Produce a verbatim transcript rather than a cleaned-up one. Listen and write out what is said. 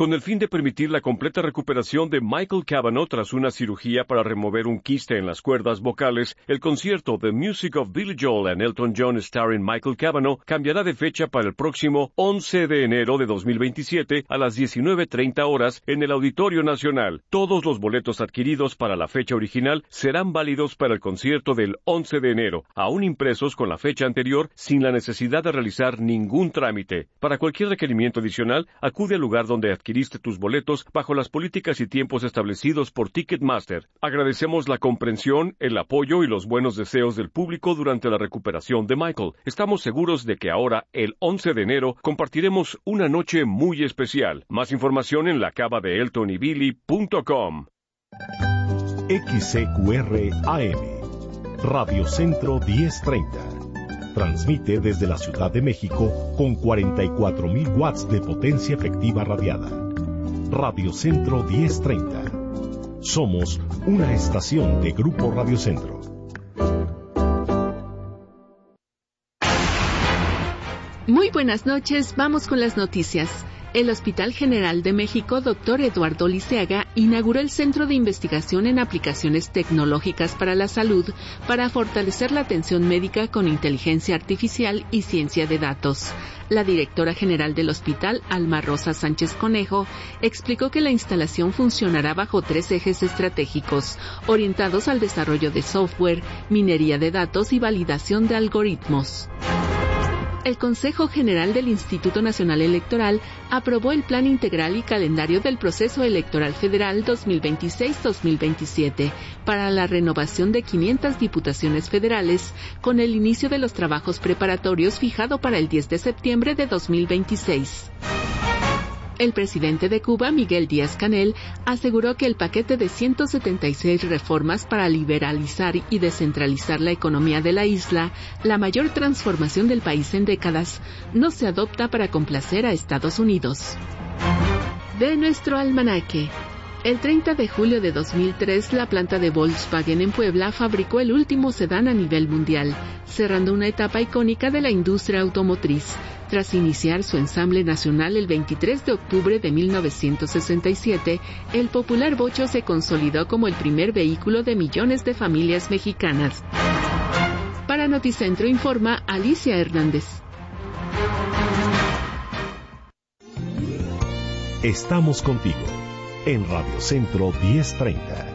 con el fin de permitir la completa recuperación de Michael Cavanaugh tras una cirugía para remover un quiste en las cuerdas vocales. El concierto The Music of Billy Joel and Elton John starring Michael Cavanaugh cambiará de fecha para el próximo once de enero de dos mil veintisiete a las diecinueve treinta horas en el Auditorio Nacional. Todos los boletos adquiridos para la fecha original serán válidos para el concierto del once de enero, aún impresos con la fecha anterior sin la necesidad de realizar ningún trámite. Para cualquier requerimiento adicional, acude al lugar donde adquiriste tus boletos bajo las políticas y tiempos establecidos por Ticketmaster. Agradecemos la comprensión, el apoyo y los buenos deseos del público durante la recuperación de Michael. Estamos seguros de que ahora, el once de enero, compartiremos una noche muy especial. Más información en la cava de elton y billy punto com. X C Q R A M, Radio Centro diez treinta. Transmite desde la Ciudad de México con cuarenta y cuatro mil watts de potencia efectiva radiada. Radio Centro diez treinta. Somos una estación de Grupo Radio Centro. Muy buenas noches, vamos con las noticias. El Hospital General de México, doctor Eduardo Liceaga, inauguró el Centro de Investigación en Aplicaciones Tecnológicas para la Salud para fortalecer la atención médica con inteligencia artificial y ciencia de datos. La directora general del hospital, Alma Rosa Sánchez Conejo, explicó que la instalación funcionará bajo tres ejes estratégicos, orientados al desarrollo de software, minería de datos y validación de algoritmos. El Consejo General del Instituto Nacional Electoral aprobó el Plan Integral y Calendario del Proceso Electoral Federal dos mil veintiséis a dos mil veintisiete para la renovación de quinientas diputaciones federales, con el inicio de los trabajos preparatorios fijado para el diez de septiembre de dos mil veintiséis. El presidente de Cuba, Miguel Díaz-Canel, aseguró que el paquete de ciento setenta y seis reformas para liberalizar y descentralizar la economía de la isla, la mayor transformación del país en décadas, no se adopta para complacer a Estados Unidos. De nuestro almanaque. El treinta de julio de dos mil tres, la planta de Volkswagen en Puebla fabricó el último sedán a nivel mundial, cerrando una etapa icónica de la industria automotriz. Tras iniciar su ensamble nacional el veintitrés de octubre de mil novecientos sesenta y siete, el popular bocho se consolidó como el primer vehículo de millones de familias mexicanas. Para Noticentro informa Alicia Hernández. Estamos contigo en Radio Centro diez treinta.